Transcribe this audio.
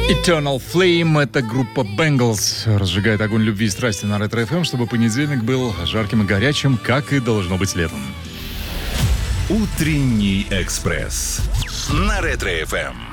Eternal Flame — это группа Bangles. Разжигает огонь любви и страсти на Ретро FM, чтобы понедельник был жарким и горячим, как и должно быть летом. Утренний экспресс на Ретро FM.